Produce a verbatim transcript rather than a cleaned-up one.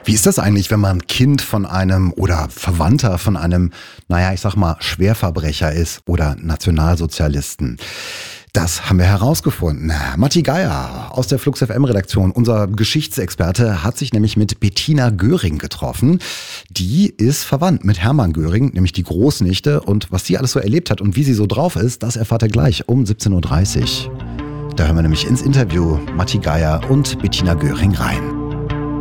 Wie ist das eigentlich, wenn man Kind von einem oder Verwandter von einem, naja, ich sag mal, Schwerverbrecher ist oder Nationalsozialisten? Das haben wir herausgefunden. Matti Geier aus der Flux F M-Redaktion, unser Geschichtsexperte, hat sich nämlich mit Bettina Göring getroffen. Die ist verwandt mit Hermann Göring, nämlich die Großnichte. Und was sie alles so erlebt hat und wie sie so drauf ist, das erfahrt ihr gleich um siebzehn Uhr dreißig. Da hören wir nämlich ins Interview Matti Geier und Bettina Göring rein.